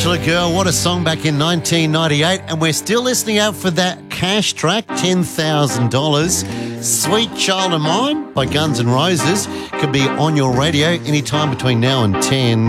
Angela Girl, what a song back in 1998. And we're still listening out for that cash track, $10,000. Sweet Child of Mine by Guns N' Roses could be on your radio anytime between now and 10.